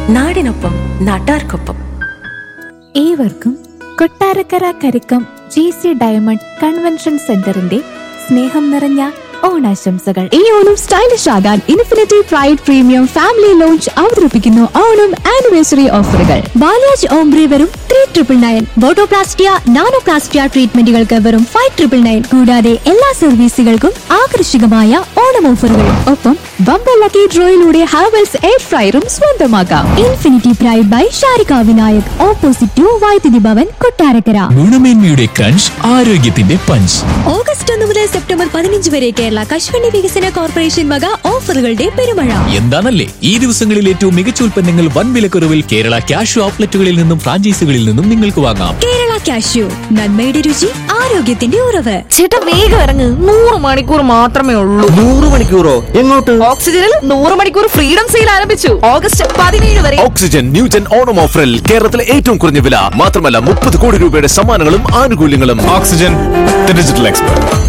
നാടിനൊപ്പം നാട്ടാർക്കൊപ്പം. ഏവർക്കും Kottarakkara Karikkam GC diamond convention സെന്ററിന്റെ സ്നേഹം നിറഞ്ഞ ഓണാശംസകൾ. ഈ ഓണം സ്റ്റൈലിഷ് ആകാൻ infinity pride premium family launch അവതരിപ്പിക്കുന്നു ഓണം ആനിവേഴ്സറി ഓഫറുകൾ. ബാലാജ് ഓംബ്രി വെറും 3,999, ബോട്ടോപ്ലാസ്റ്റിയ നാനോപ്ലാസ്റ്റിയ ട്രീറ്റ്മെന്റുകൾക്ക് വെറും 5,999. കൂടാതെ എല്ലാ സർവീസുകൾക്കും ആകർഷകമായ ഓണം ഓഫറുകൾ. ഒപ്പം ബമ്പർ ലക്കി ഡ്രോയിലൂടെ ഹാവൽസ് എയർ ഫ്രയറും സ്വന്തമാക്കാം. Infinity pride by Sharika Vinayak, opposite to വൈദ്യുതി ഭവൻ, കൊട്ടാരക്കര. ഗുണമേന്മയുടെ ക്രഞ്ച്, ആരോഗ്യത്തിന്റെ പഞ്ച്. ഓഗസ്റ്റ് 1 മുതൽ സെപ്റ്റംബർ 15 വരെ കേരള കശുവണ്ടി വികസന കോർപ്പറേഷൻ വക ഓഫറുകളുടെ പെരുമഴ. എന്താണല്ലേ ഈ ദിവസങ്ങളിൽ ഏറ്റവും മികച്ച ഉൽപ്പന്നങ്ങൾ വൻ വിലക്കുറവിൽ കേരള കാഷ്യൂ ഔട്ട്ലെറ്റുകളിൽ നിന്നും ഫ്രാഞ്ചൈസികളിൽ നിന്നും നിങ്ങൾക്ക് വാങ്ങാം. കേരള കാഷ്യൂ, നന്മയുടെ രുചി, ആരോഗ്യത്തിന്റെ ഉറവ്. ചേട്ടാ വേഗം ഇറങ്ങ്, 100 മണിക്കൂർ മാത്രമേ ഉള്ളൂ. 100 മണിക്കൂറോ? എങ്ങോട്ട്? ഓക്സിജനിൽ 100 മണിക്കൂർ ഫ്രീഡം സെയിൽ ആരംഭിച്ചു. ഓഗസ്റ്റ് 17 വരെ. ഓക്സിജൻ ന്യൂജൻ ഓണം ഓഫറിൽ കേരളത്തിലെ ഏറ്റവും കുറഞ്ഞ വില മാത്രമല്ല 30 കോടി രൂപയുടെ സമ്മാനങ്ങളും ആനുകൂല്യങ്ങളും. Oxygen, the digital expert.